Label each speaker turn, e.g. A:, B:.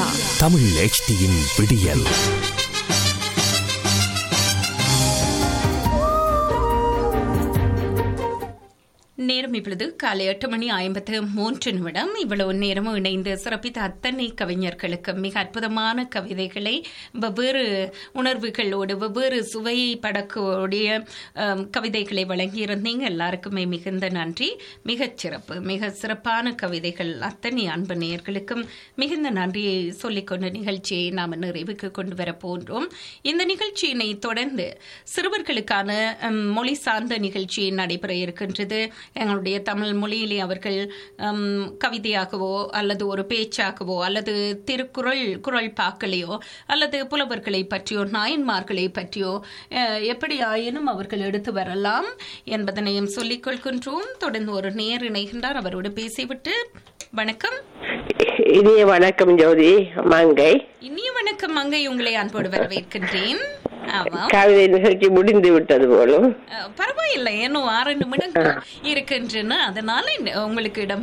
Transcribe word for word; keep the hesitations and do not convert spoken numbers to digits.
A: Tamil H டியின் விடியல்.
B: நேரம் இப்பொழுது காலை எட்டு மணி ஐம்பத்து மூன்று நிமிடம். இவ்வளவு நேரமும் இணைந்து சிறப்பித்த அத்தனை கவிஞர்களுக்கு மிக அற்புதமான கவிதைகளை வெவ்வேறு உணர்வுகளோடு வெவ்வேறு சுவை படக்கூடிய கவிதைகளை வழங்கியிருந்தீங்க. எல்லாருக்குமே மிகுந்த நன்றி. மிகச் சிறப்பு, மிக சிறப்பான கவிதைகள். அத்தனை அன்பு நேயர்களுக்கும் மிகுந்த நன்றியை சொல்லிக்கொண்டு நிகழ்ச்சியை நாம் நிறைவுக்கு கொண்டு வர போன்றோம். இந்த நிகழ்ச்சியினை தொடர்ந்து சிறுவர்களுக்கான மொழி சார்ந்த நிகழ்ச்சி நடைபெற இருக்கின்றது. எங்களுடைய தமிழ் மொழியிலே அவர்கள் கவிதையாகவோ அல்லது ஒரு பேச்சாகவோ அல்லது திருக்குறள் குறள் பாக்களையோ அல்லது புலவர்களை பற்றியோ நாயன்மார்களை பற்றியோ எப்படி ஆயினும் அவர்கள் எடுத்து வரலாம் என்பதனையும் சொல்லிக் கொள்கின்றோம். தொடர்ந்து ஒரு நேர் இணைகின்றார். அவரோடு பேசிவிட்டு வணக்கம்.
C: இனிய வணக்கம் ஜோதி மங்கை.
B: இனிய வணக்கம் மங்கை, உங்களை அன்போடு வரவேற்கின்றேன்.
C: கவிதை நிகழ்ச்சி முடிந்து விட்டது போலும்.
B: பரவாயில்லை, இன்னும் ஆறு நிமிடங்கள் இருக்கின்றன. அதனால உங்களுக்கு இடம்